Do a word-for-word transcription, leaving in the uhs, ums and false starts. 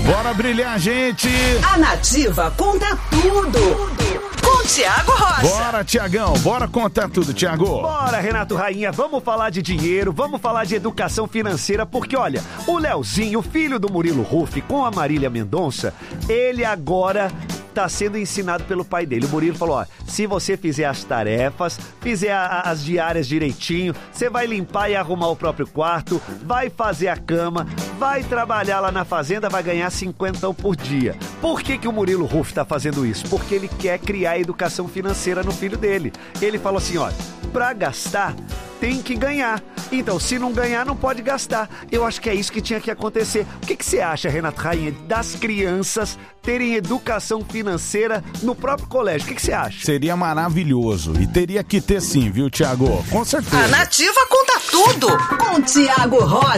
Bora brilhar, gente! A Nativa conta tudo. Com Tiago Rocha. Bora, Tiagão, bora contar tudo, Tiago. Bora, Renato Rainha, vamos falar de dinheiro, vamos falar de educação financeira, porque olha, o Leozinho, filho do Murilo Huff, com a Marília Mendonça, ele agora tá sendo ensinado pelo pai dele. O Murilo falou, ó, se você fizer as tarefas, fizer a, as diárias direitinho, você vai limpar e arrumar o próprio quarto, vai fazer a cama, vai trabalhar lá na fazenda, vai ganhar cinquentão por dia. Por que que o Murilo Huff tá fazendo isso? Porque ele quer criar educação financeira no filho dele. Ele falou assim, ó, pra gastar, tem que ganhar. Então, se não ganhar, não pode gastar. Eu acho que é isso que tinha que acontecer. O que que você acha, Renato Rainha, das crianças terem educação financeira no próprio colégio? O que que você acha? Seria maravilhoso. E teria que ter sim, viu, Tiago? Com certeza. A Nativa conta tudo. Com Tiago Rocha.